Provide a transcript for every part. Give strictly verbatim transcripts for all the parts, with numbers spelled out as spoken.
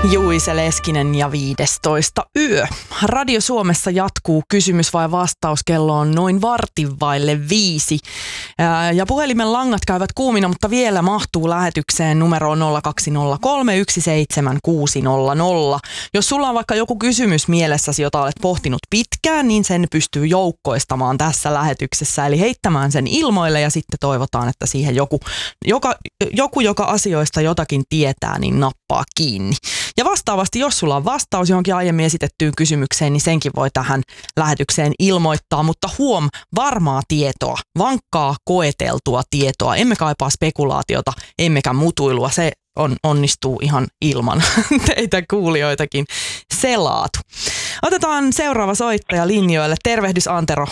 Juise Leskinen ja viidestoista yö. Radio Suomessa jatkuu kysymys vai vastaus. Kello on noin vartin vaille viisi. Ja puhelimen langat käyvät kuumina, mutta vielä mahtuu lähetykseen numeroon nolla kaksi nolla kolme yksi seitsemän kuusi nolla nolla. Jos sulla on vaikka joku kysymys mielessäsi, jota olet pohtinut pitkään, niin sen pystyy joukkoistamaan tässä lähetyksessä. Eli heittämään sen ilmoille ja sitten toivotaan, että siihen joku, joka, joku joka asioista jotakin tietää, niin nappaa kiinni. Ja vastaavasti, jos sulla on vastaus johonkin aiemmin esitettyyn kysymykseen, niin senkin voi tähän lähetykseen ilmoittaa. Mutta huom, varmaa tietoa, vankkaa koeteltua tietoa. Emme kaipaa spekulaatiota, emmekä mutuilua. Se on, onnistuu ihan ilman teitä kuulijoitakin selaatu. Otetaan seuraava soittaja linjoille. Tervehdys Antero.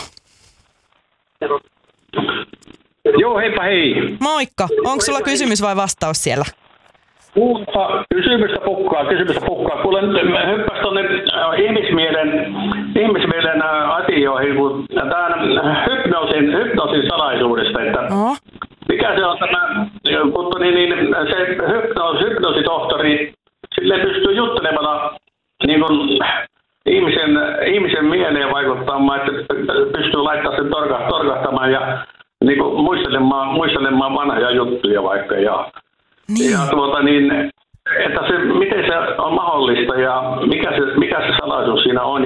Joo, heippa hei. Moikka. Onko sulla kysymys vai vastaus siellä? Kuulta, kysymystä pukkaa, kysymystä pukkaa. Kuule, nyt hyppäsi tuonne ihmismielen, ihmismielen asioihin, kun tämän hypnoosin, hypnoosin salaisuudesta, että Oho. mikä se on tämä, kun niin, niin, se hypnoos, hypnoositohtori, sille pystyy juttelemalla niin kuin ihmisen, ihmisen mieleen vaikuttamaan, että pystyy laittamaan sen torka, torkahtamaan ja niin kuin muistelemaan, muistelemaan vanhoja juttuja vaikka ja Niin. Ja tuota niin, että se, miten se on mahdollista ja mikä se, mikä se salaisuus siinä on